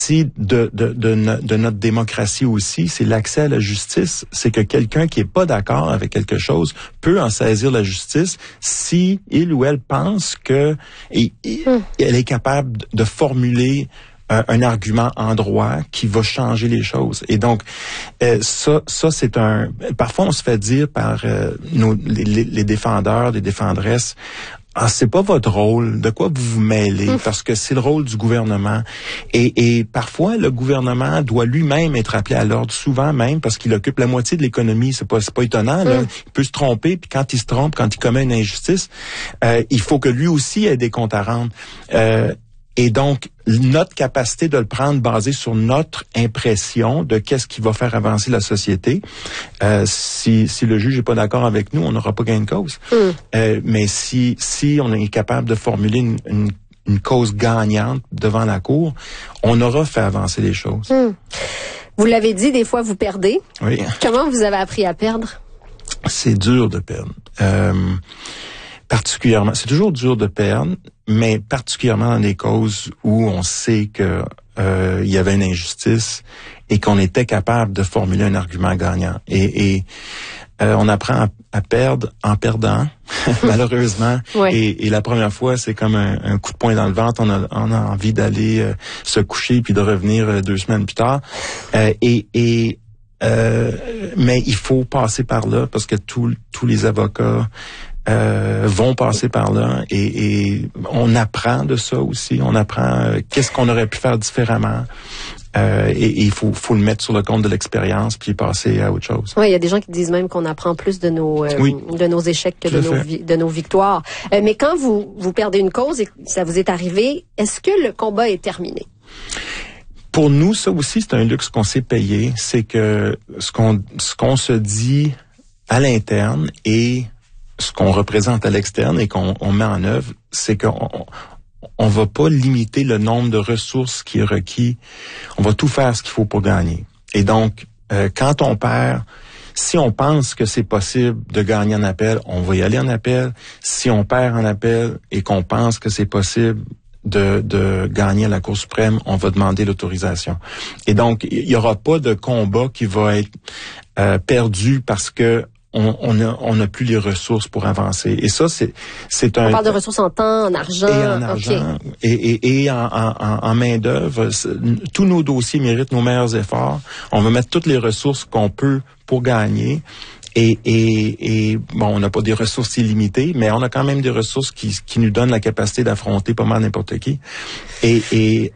de notre démocratie aussi, c'est l'accès à la justice. C'est que quelqu'un qui est pas d'accord avec quelque chose peut en saisir la justice si il ou elle pense que elle est capable de formuler un argument en droit qui va changer les choses. Et donc, ça c'est parfois on se fait dire par les défendeurs, les défendresses, c'est pas votre rôle. De quoi vous vous mêlez? Parce que c'est le rôle du gouvernement. Et parfois, le gouvernement doit lui-même être appelé à l'ordre, souvent même, parce qu'il occupe la moitié de l'économie. C'est pas étonnant, là. Il peut se tromper, puis quand il se trompe, quand il commet une injustice, il faut que lui aussi ait des comptes à rendre. Et donc, notre capacité de le prendre basée sur notre impression de qu'est-ce qui va faire avancer la société, si le juge n'est pas d'accord avec nous, on n'aura pas gain de cause. Mais si on est capable de formuler une cause gagnante devant la cour, on aura fait avancer les choses. Vous l'avez dit, des fois vous perdez. Oui. Comment vous avez appris à perdre? C'est dur de perdre. Particulièrement, c'est toujours dur de perdre, mais particulièrement dans des causes où on sait que il y avait une injustice et qu'on était capable de formuler un argument gagnant. Et on apprend à perdre en perdant, malheureusement. Ouais. Et la première fois, c'est comme un coup de poing dans le ventre. On a envie d'aller se coucher puis de revenir 2 semaines plus tard. Mais il faut passer par là parce que tous les avocats vont passer par là et on apprend de ça aussi. On apprend qu'est-ce qu'on aurait pu faire différemment. Et il faut le mettre sur le compte de l'expérience puis passer à autre chose. Oui, il y a des gens qui disent même qu'on apprend plus de nos échecs que de nos victoires. Mais quand vous perdez une cause et ça vous est arrivé, est-ce que le combat est terminé? Pour nous, ça aussi, c'est un luxe qu'on s'est payé. C'est que ce qu'on se dit à l'interne et ce qu'on représente à l'externe et qu'on met en œuvre, c'est qu'on va pas limiter le nombre de ressources qui est requis. On va tout faire ce qu'il faut pour gagner. Et donc, quand on perd, si on pense que c'est possible de gagner en appel, on va y aller en appel. Si on perd en appel et qu'on pense que c'est possible de gagner à la Cour suprême, on va demander l'autorisation. Et donc, il y aura pas de combat qui va être perdu parce que on n'a plus les ressources pour avancer. Et ça, c'est un... On parle de ressources en temps, en argent. Et en argent, et en main-d'œuvre. Tous nos dossiers méritent nos meilleurs efforts. On va mettre toutes les ressources qu'on peut pour gagner. Et bon, on n'a pas des ressources illimitées, mais on a quand même des ressources qui nous donnent la capacité d'affronter pas mal n'importe qui. Et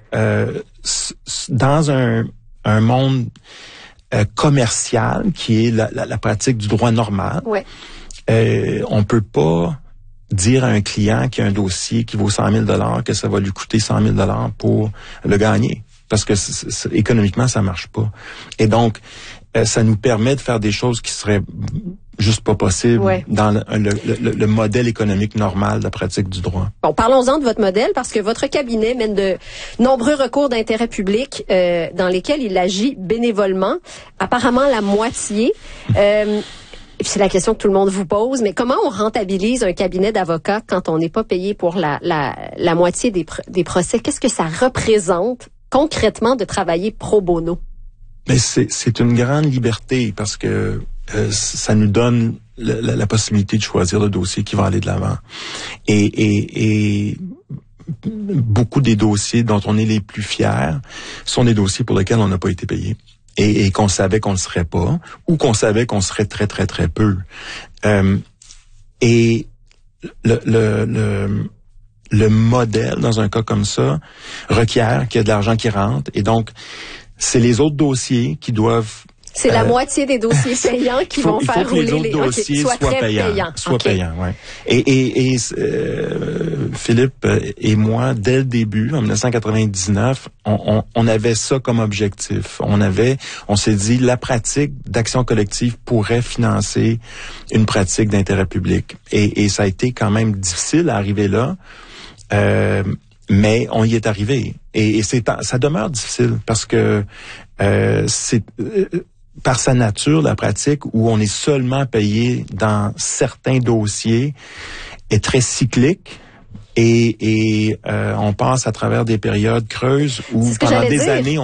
dans un monde commercial qui est la pratique du droit normal, ouais. On peut pas dire à un client qui a un dossier qui vaut 100 000 $ que ça va lui coûter 100 000 $ pour le gagner. Parce que économiquement, ça marche pas. Et donc, ça nous permet de faire des choses qui seraient juste pas possibles dans le modèle économique normal de la pratique du droit. Bon, parlons-en de votre modèle parce que votre cabinet mène de nombreux recours d'intérêt public dans lesquels il agit bénévolement, apparemment la moitié. C'est la question que tout le monde vous pose, mais comment on rentabilise un cabinet d'avocats quand on n'est pas payé pour la moitié des procès? Qu'est-ce que ça représente concrètement de travailler pro bono? Mais c'est une grande liberté parce que ça nous donne la possibilité de choisir le dossier qui va aller de l'avant. Et beaucoup des dossiers dont on est les plus fiers sont des dossiers pour lesquels on n'a pas été payé. Et qu'on savait qu'on ne serait pas, ou qu'on savait qu'on serait très, très, très peu. Et le modèle, dans un cas comme ça, requiert qu'il y ait de l'argent qui rentre. Et donc, c'est les autres dossiers qui doivent... C'est la moitié des dossiers payants qui vont faire rouler les autres dossiers soient payants. Soient payants, ouais. Et Philippe et moi, dès le début, en 1999, on avait ça comme objectif. On s'est dit, la pratique d'action collective pourrait financer une pratique d'intérêt public. Et ça a été quand même difficile à arriver là. Mais on y est arrivé. Et ça demeure difficile parce que c'est par sa nature, la pratique où on est seulement payé dans certains dossiers est très cyclique et on passe à travers des périodes creuses où pendant des années